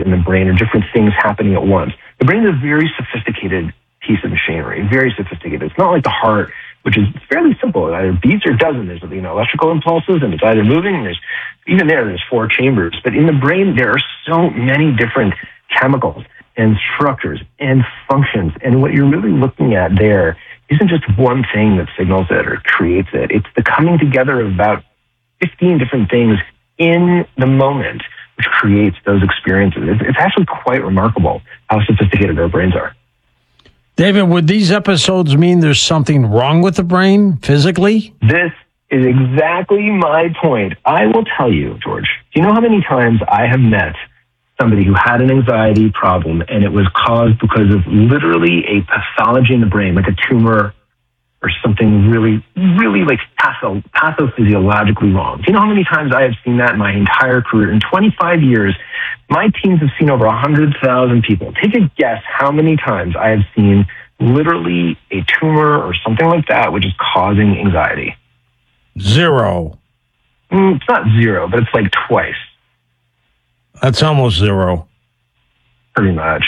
in the brain or different things happening at once. The brain is a very sophisticated piece of machinery, very sophisticated. It's not like the heart, which is fairly simple. It either beats or doesn't. There's electrical impulses, and it's either moving. And there's 4 chambers. But in the brain, there are so many different chemicals and structures and functions. And what you're really looking at there isn't just one thing that signals it or creates it. It's the coming together of about 15 different things in the moment, which creates those experiences. It's actually quite remarkable how sophisticated our brains are. David, would these episodes mean there's something wrong with the brain physically? This is exactly my point. I will tell you, George, do you know how many times I have met somebody who had an anxiety problem and it was caused because of literally a pathology in the brain, like a tumor or something really, really like pathophysiologically wrong? Do you know how many times I have seen that in my entire career? In 25 years, my teams have seen over 100,000 people. Take a guess how many times I have seen literally a tumor or something like that, which is causing anxiety. 0. It's not 0, but it's like twice. That's almost 0. Pretty much.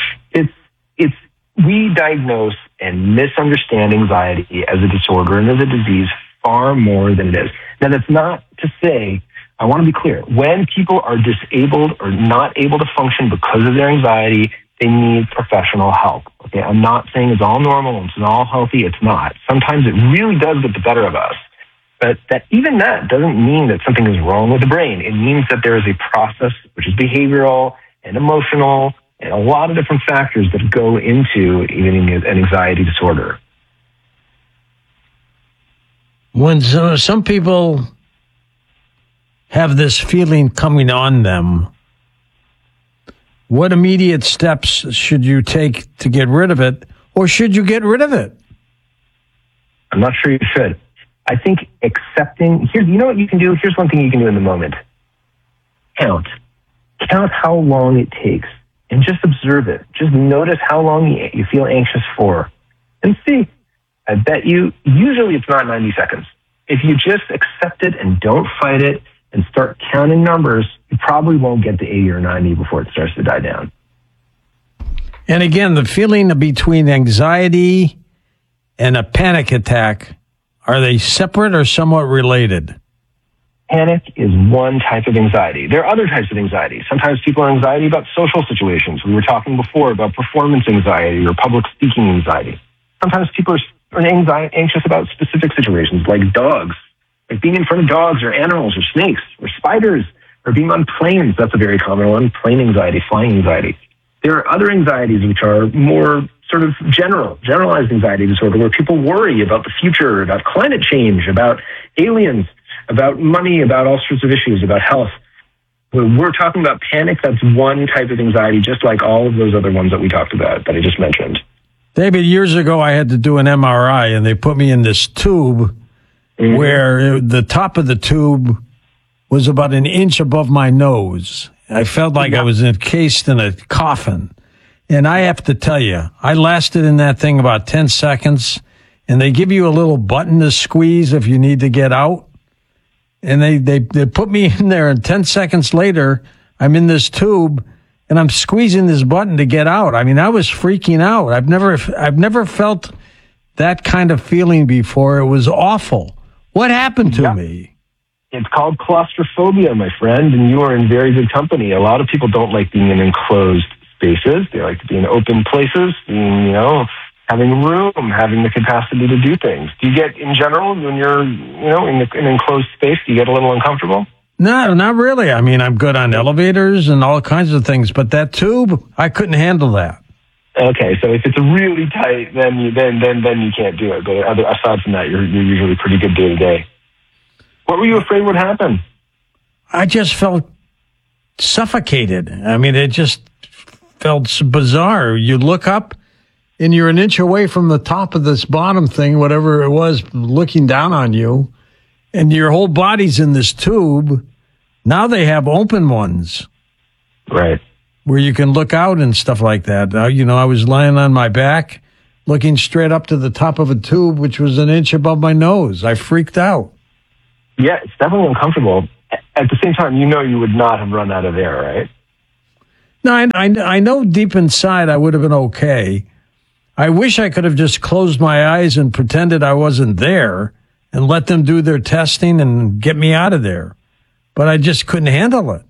We diagnose and misunderstand anxiety as a disorder and as a disease far more than it is. Now, that's not to say, I want to be clear, when people are disabled or not able to function because of their anxiety, they need professional help. Okay, I'm not saying it's all normal and it's all healthy. It's not. Sometimes it really does get the better of us. But that doesn't mean that something is wrong with the brain. It means that there is a process which is behavioral and emotional and a lot of different factors that go into even an anxiety disorder. When some people have this feeling coming on them, what immediate steps should you take to get rid of it, or should you get rid of it? I'm not sure you should. I think accepting, you know what you can do? Here's one thing you can do in the moment. Count how long it takes and just observe it. Just notice how long you feel anxious for and see. I bet you, usually it's not 90 seconds. If you just accept it and don't fight it and start counting numbers, you probably won't get to 80 or 90 before it starts to die down. And again, the feeling between anxiety and a panic attack, are they separate or somewhat related? Panic is one type of anxiety. There are other types of anxiety. Sometimes people are anxiety about social situations. We were talking before about performance anxiety or public speaking anxiety. Sometimes people are anxious about specific situations like dogs, like being in front of dogs or animals or snakes or spiders or being on planes. That's a very common one, plane anxiety, flying anxiety. There are other anxieties which are more sort of generalized anxiety disorder, where people worry about the future, about climate change, about aliens, about money, about all sorts of issues, about health. When we're talking about panic, that's one type of anxiety, just like all of those other ones that we talked about, that I just mentioned. David, years ago, I had to do an MRI, and they put me in this tube where the top of the tube was about an inch above my nose. I felt like I was encased in a coffin. And I have to tell you, I lasted in that thing about 10 seconds, and they give you a little button to squeeze if you need to get out. And they put me in there, and 10 seconds later, I'm in this tube, and I'm squeezing this button to get out. I mean, I was freaking out. I've never felt that kind of feeling before. It was awful. What happened to me? It's called claustrophobia, my friend, and you are in very good company. A lot of people don't like being in enclosed spaces. They like to be in open places, being, having room, having the capacity to do things. Do you get, in general, when you're, in an enclosed space, do you get a little uncomfortable? No, not really. I mean, I'm good on elevators and all kinds of things, but that tube, I couldn't handle that. Okay, so if it's really tight, then you can't do it. But aside from that, you're usually pretty good day to day. What were you afraid would happen? I just felt suffocated. I mean, it just felt bizarre. You look up, and you're an inch away from the top of this bottom thing, whatever it was, looking down on you, and your whole body's in this tube. Now they have open ones. Right. Where you can look out and stuff like that. I was lying on my back, looking straight up to the top of a tube, which was an inch above my nose. I freaked out. Yeah, it's definitely uncomfortable. At the same time, you would not have run out of air, right? No, I know deep inside I would have been okay. I wish I could have just closed my eyes and pretended I wasn't there and let them do their testing and get me out of there. But I just couldn't handle it.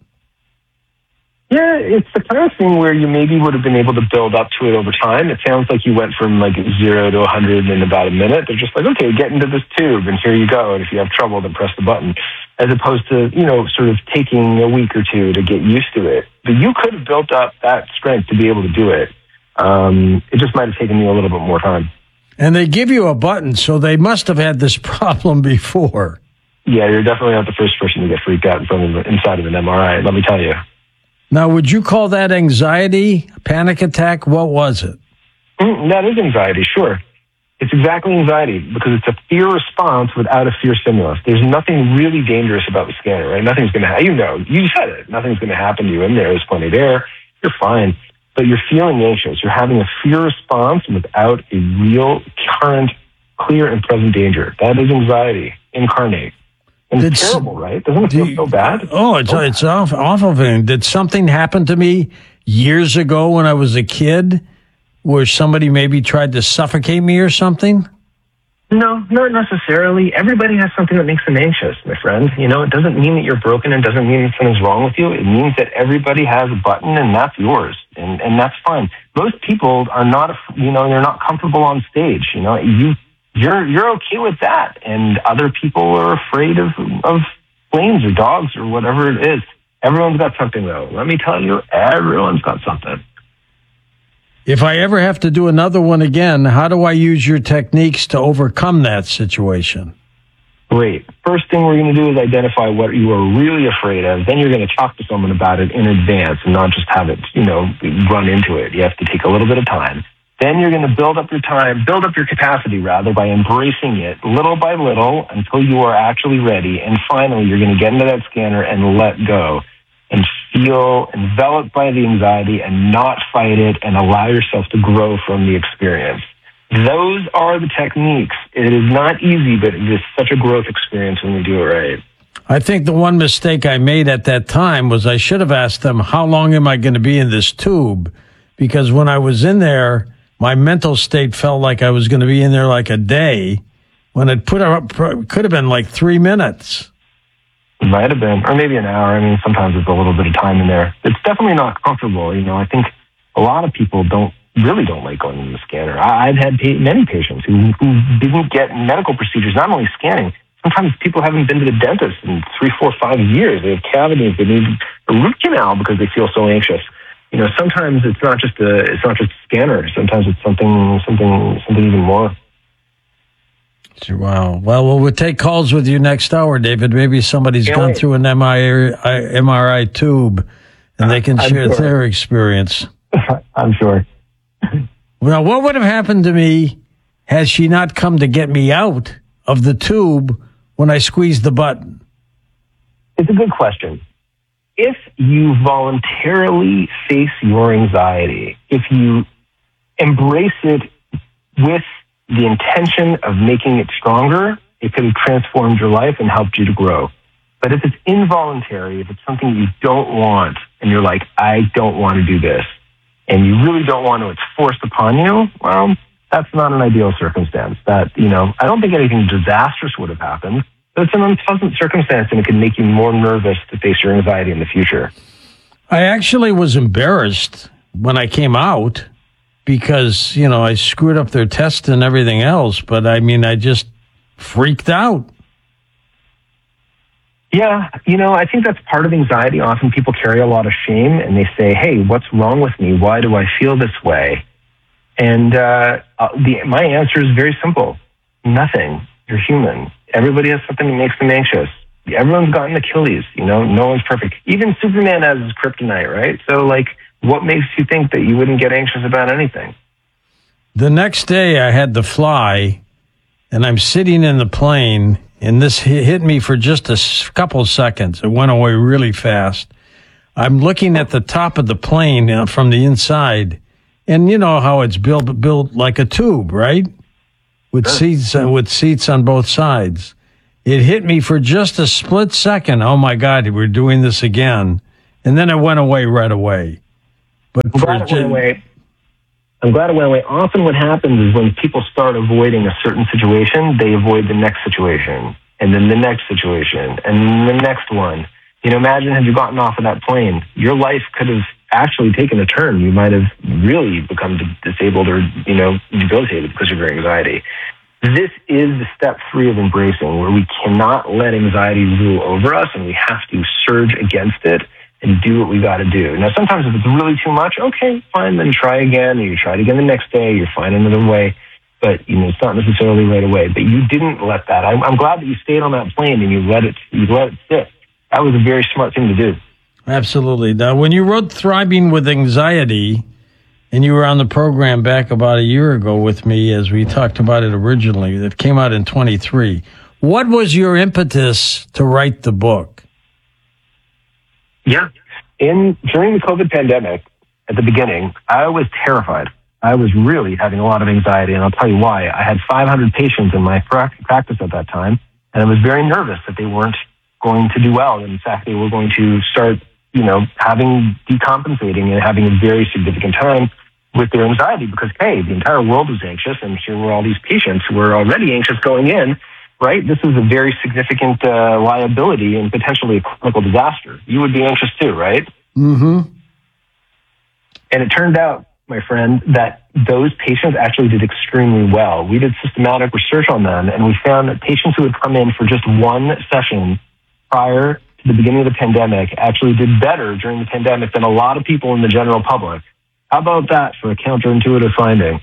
Yeah, it's the kind of thing where you maybe would have been able to build up to it over time. It sounds like you went from like 0 to 100 in about a minute. They're just like, okay, get into this tube and here you go. And if you have trouble, then press the button. As opposed to, sort of taking a week or two to get used to it. But you could have built up that strength to be able to do it. It just might have taken you a little bit more time. And they give you a button, so they must have had this problem before. Yeah, you're definitely not the first person to get freaked out inside of an MRI, let me tell you. Now, would you call that anxiety, panic attack? What was it? That is anxiety, sure. It's exactly anxiety because it's a fear response without a fear stimulus. There's nothing really dangerous about the scanner, right? Nothing's going to happen. You said it. Nothing's going to happen to you in there. There's plenty there. You're fine. But you're feeling anxious. You're having a fear response without a real, current, clear, and present danger. That is anxiety incarnate. And it's terrible, right? Doesn't it feel so bad? Oh, it's awful thing. Did something happen to me years ago when I was a kid where somebody maybe tried to suffocate me or something? No, not necessarily. Everybody has something that makes them anxious, my friend. It doesn't mean that you're broken. It doesn't mean that something's wrong with you. It means that everybody has a button and that's yours. And that's fine. Most people are not, they're not comfortable on stage. You're okay with that. And other people are afraid of planes or dogs or whatever it is. Everyone's got something, though. Let me tell you, everyone's got something. If I ever have to do another one again, how do I use your techniques to overcome that situation? Great. First thing we're going to do is identify what you are really afraid of. Then you're going to talk to someone about it in advance and not just have it, run into it. You have to take a little bit of time. Then you're going to build up your capacity, rather, by embracing it little by little until you are actually ready. And finally, you're going to get into that scanner and let go and feel enveloped by the anxiety and not fight it and allow yourself to grow from the experience. Those are the techniques. It is not easy, but it is such a growth experience when we do it right. I think the one mistake I made at that time was I should have asked them, how long am I going to be in this tube? Because when I was in there, my mental state felt like I was going to be in there like a day, when it could have been like 3 minutes. It might have been, or maybe an hour. I mean, sometimes there's a little bit of time in there. It's definitely not comfortable. I think a lot of people don't like going into the scanner. I've had many patients who didn't get medical procedures, not only scanning. Sometimes people haven't been to the dentist in 3, 4, 5 years. They have cavities. They need a root canal because they feel so anxious. Sometimes it's not just a scanner. Sometimes it's something even more. Wow. Well, we'll take calls with you next hour, David. Maybe somebody's gone through an MRI tube, and they can share their experience. I'm sure. Well, what would have happened to me had she not come to get me out of the tube when I squeezed the button? It's a good question. If you voluntarily face your anxiety, if you embrace it with the intention of making it stronger, it could have transformed your life and helped you to grow. But if it's involuntary, if it's something you don't want, and you're like, I don't want to do this, and you really don't want to, it's forced upon you, well, that's not an ideal circumstance. I don't think anything disastrous would have happened, but it's an unpleasant circumstance, and it can make you more nervous to face your anxiety in the future. I actually was embarrassed when I came out because, I screwed up their test and everything else, but I just freaked out. Yeah, I think that's part of anxiety. Often people carry a lot of shame and they say, hey, what's wrong with me? Why do I feel this way? And my answer is very simple. Nothing. You're human. Everybody has something that makes them anxious. Everyone's got an Achilles, no one's perfect. Even Superman has his kryptonite, right? So what makes you think that you wouldn't get anxious about anything? The next day I had to fly and I'm sitting in the plane and this hit me for just a couple seconds. It went away really fast. I'm looking at the top of the plane from the inside, and you know how it's built like a tube, right? With seats on both sides. It hit me for just a split second. Oh my God, we're doing this again. And then it went away right away. But I'm glad it went away. Often what happens is when people start avoiding a certain situation, they avoid the next situation, and then the next situation, and then the next one. Imagine had you gotten off of that plane, your life could have actually taken a turn. You might have really become disabled or, debilitated because of your anxiety. This is the step 3 of embracing, where we cannot let anxiety rule over us, and we have to surge against it and do what we got to do. Now, sometimes if it's really too much, okay, fine, then try again. Or you try it again the next day. You find another way. But, it's not necessarily right away. But you didn't let that. I'm glad that you stayed on that plane and you let it sit. That was a very smart thing to do. Absolutely. Now, when you wrote Thriving with Anxiety, and you were on the program back about a year ago with me as we talked about it originally, that came out in 23, what was your impetus to write the book? Yeah. During the COVID pandemic, at the beginning, I was terrified. I was really having a lot of anxiety, and I'll tell you why. I had 500 patients in my practice at that time, and I was very nervous that they weren't going to do well. In fact, they were going to start, having decompensating and having a very significant time with their anxiety because, hey, the entire world was anxious, and here were all these patients who were already anxious going in, right? This is a very significant liability and potentially a clinical disaster. You would be anxious too, right? Mm-hmm. And it turned out, my friend, that those patients actually did extremely well. We did systematic research on them, and we found that patients who had come in for just one session prior to the beginning of the pandemic actually did better during the pandemic than a lot of people in the general public. How about that for a counterintuitive finding?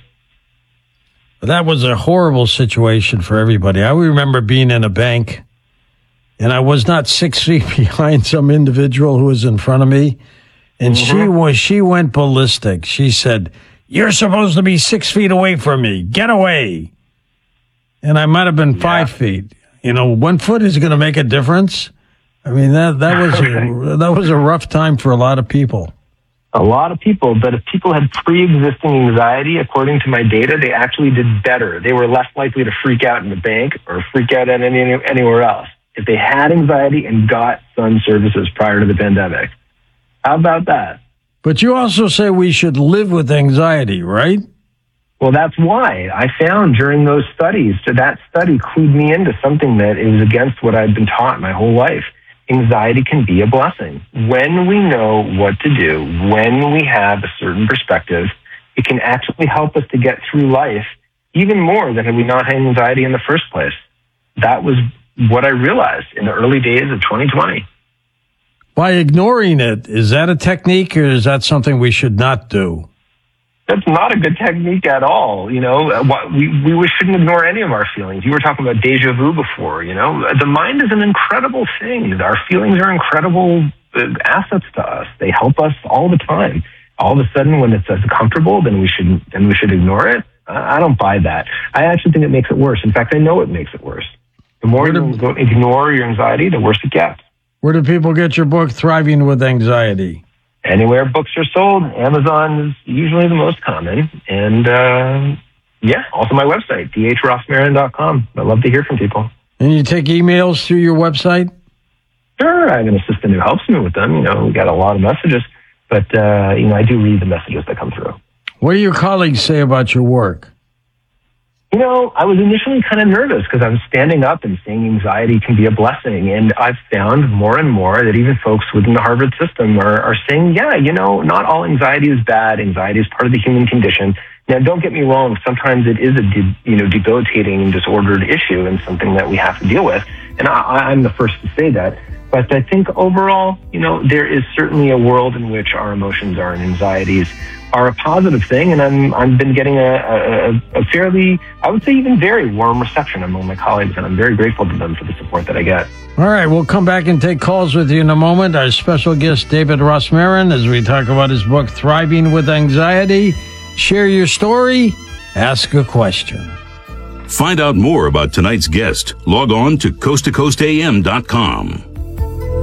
That was a horrible situation for everybody. I remember being in a bank, and I was not 6 feet behind some individual who was in front of me, and she went ballistic. She said, "You're supposed to be 6 feet away from me. Get away." And I might have been 5 feet. 1 foot is going to make a difference. I mean, that was a rough time for a lot of people. A lot of people, but if people had pre-existing anxiety, according to my data, they actually did better. They were less likely to freak out in the bank or freak out at anywhere else if they had anxiety and got Sun services prior to the pandemic. How about that? But you also say we should live with anxiety, right? Well, that's why I found during those studies, that study clued me into something that is against what I've been taught my whole life. Anxiety can be a blessing. When we know what to do, when we have a certain perspective, it can actually help us to get through life even more than had we not had anxiety in the first place. That was what I realized in the early days of 2020. By ignoring it, is that a technique or is that something we should not do? That's not a good technique at all. We shouldn't ignore any of our feelings. You were talking about deja vu before. The mind is an incredible thing. Our feelings are incredible assets to us. They help us all the time. All of a sudden, when it's uncomfortable, then we should ignore it. I don't buy that. I actually think it makes it worse. In fact, I know it makes it worse. The more you ignore your anxiety, the worse it gets. Where do people get your book, Thriving with Anxiety? Anywhere books are sold. Amazon is usually the most common. And, also my website, dhrossmarin.com. I'd love to hear from people. And you take emails through your website? Sure. I have an assistant who helps me with them. We got a lot of messages. But, I do read the messages that come through. What do your colleagues say about your work? I was initially kind of nervous because I was standing up and saying anxiety can be a blessing. And I've found more and more that even folks within the Harvard system are saying, not all anxiety is bad. Anxiety is part of the human condition. Now, don't get me wrong. Sometimes it is a debilitating and disordered issue and something that we have to deal with. And I'm the first to say that. But I think overall, there is certainly a world in which our emotions, our anxieties are a positive thing. And I've been getting a fairly, I would say even very warm reception among my colleagues. And I'm very grateful to them for the support that I get. All right. We'll come back and take calls with you in a moment. Our special guest, David Ross-Marin, as we talk about his book, Thriving with Anxiety. Share your story. Ask a question. Find out more about tonight's guest. Log on to coasttocoastam.com.